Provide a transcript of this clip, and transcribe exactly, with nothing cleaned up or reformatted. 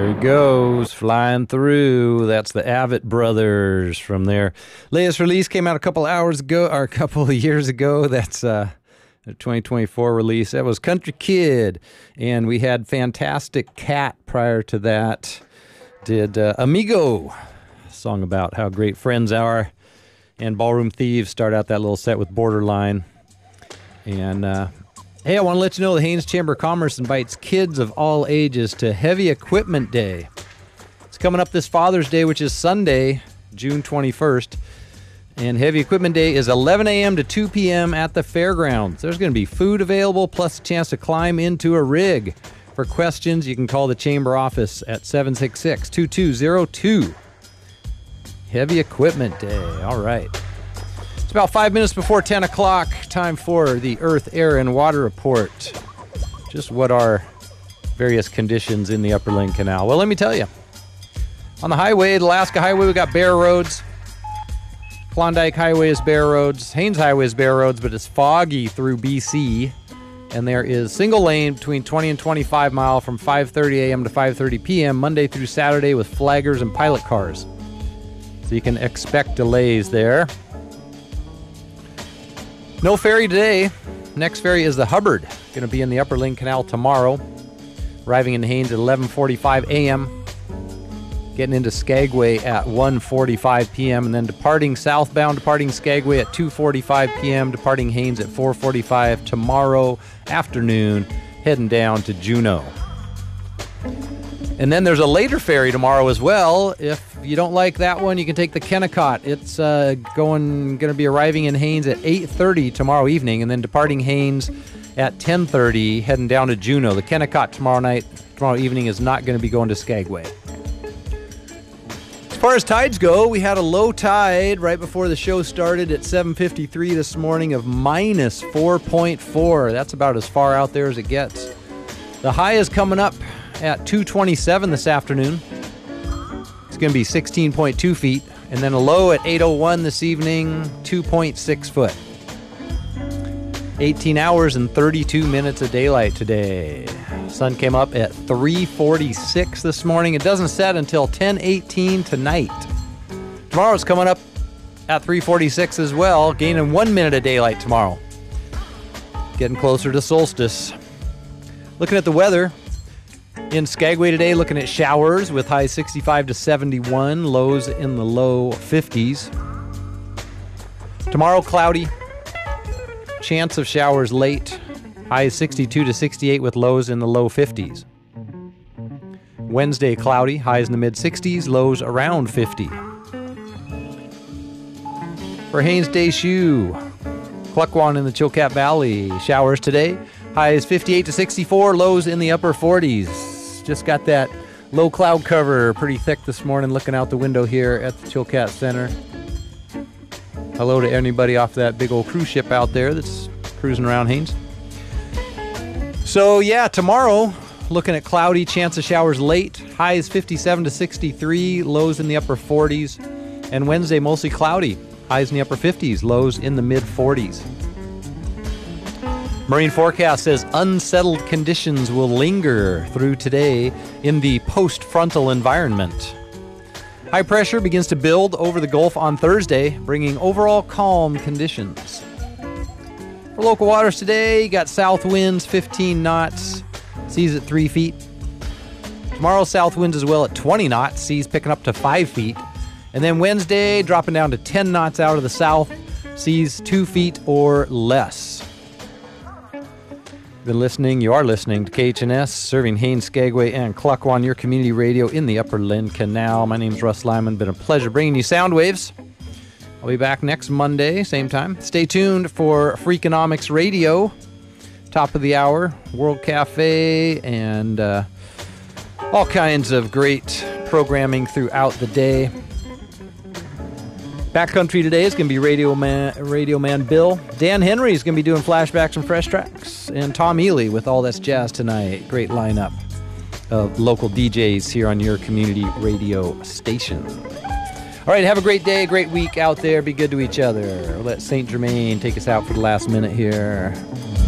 There he goes, flying through. That's the Avett Brothers from their latest release. Came out a couple hours ago, or a couple of years ago. That's uh, a twenty twenty-four release. That was Country Kid. And we had Fantastic Cat prior to that. Did uh, Amigo, a song about how great friends are. And Ballroom Thieves start out that little set with Borderline. And uh, hey, I want to let you know the Haines Chamber of Commerce invites kids of all ages to Heavy Equipment Day. It's coming up this Father's Day, which is Sunday, June twenty-first. And Heavy Equipment Day is eleven a.m. to two p.m. at the fairgrounds. There's going to be food available, plus a chance to climb into a rig. For questions, you can call the Chamber office at seven six six, two two zero two. Heavy Equipment Day. All right. It's about five minutes before ten o'clock. Time for the Earth, Air, and Water Report. Just what are various conditions in the Upper Lynn Canal? Well, let me tell you. On the highway, the Alaska Highway, we got bare roads. Klondike Highway is bare roads. Haines Highway is bare roads, but it's foggy through B C. And there is single lane between twenty and twenty-five mile from five thirty a.m. to five thirty p.m. Monday through Saturday with flaggers and pilot cars. So you can expect delays there. No ferry today. Next ferry is the Hubbard. Going to be in the Upper Lynn Canal tomorrow. Arriving in Haines at eleven forty-five a.m. Getting into Skagway at one forty-five p.m. And then departing southbound, departing Skagway at two forty-five p.m. Departing Haines at four forty-five tomorrow afternoon. Heading down to Juneau. And then there's a later ferry tomorrow as well. If you don't like that one, you can take the Kennecott. It's uh, going going to be arriving in Haines at eight thirty tomorrow evening, and then departing Haines at ten thirty, heading down to Juneau. The Kennecott tomorrow night, tomorrow evening is not going to be going to Skagway. As far as tides go, we had a low tide right before the show started at seven fifty-three this morning of minus four point four. That's about as far out there as it gets. The high is coming up at two twenty-seven this afternoon. It's going to be sixteen point two feet. And then a low at eight oh one this evening, two point six foot. eighteen hours and thirty-two minutes of daylight today. Sun came up at three forty-six this morning. It doesn't set until ten eighteen tonight. Tomorrow's coming up at three forty-six as well, gaining one minute of daylight tomorrow. Getting closer to solstice. Looking at the weather, in Skagway today, looking at showers with highs sixty-five to seventy-one, lows in the low fifties. Tomorrow, cloudy. Chance of showers late. Highs sixty-two to sixty-eight with lows in the low fifties. Wednesday, cloudy. Highs in the mid sixties, lows around fifty. For Haines Day Shoe, Klukwan in the Chilkat Valley. Showers today. Highs fifty-eight to sixty-four, lows in the upper forties. Just got that low cloud cover pretty thick this morning looking out the window here at the Chilkat Center. Hello to anybody off that big old cruise ship out there that's cruising around Haines. So yeah, tomorrow, looking at cloudy, chance of showers late. Highs fifty-seven to sixty-three, lows in the upper forties. And Wednesday, mostly cloudy. Highs in the upper fifties, lows in the mid forties. Marine forecast says unsettled conditions will linger through today in the post-frontal environment. High pressure begins to build over the Gulf on Thursday, bringing overall calm conditions. For local waters today, you got south winds fifteen knots, seas at three feet. Tomorrow, south winds as well at twenty knots, seas picking up to five feet. And then Wednesday, dropping down to ten knots out of the south, seas two feet or less. Been listening, you are listening to K H N S, serving Haines, Skagway, and Klukwan, your community radio in the Upper Lynn Canal. My name's Russ Lyman. Been a pleasure bringing you sound waves. I'll be back next Monday, same time. Stay tuned for Freakonomics Radio, top of the hour, World Cafe, and uh, all kinds of great programming throughout the day. Backcountry today is going to be Radio Man, Radio Man Bill. Dan Henry is going to be doing flashbacks and fresh tracks. And Tom Ely with All That's Jazz tonight. Great lineup of local D Js here on your community radio station. All right, have a great day, great week out there. Be good to each other. We'll let Saint Germain take us out for the last minute here.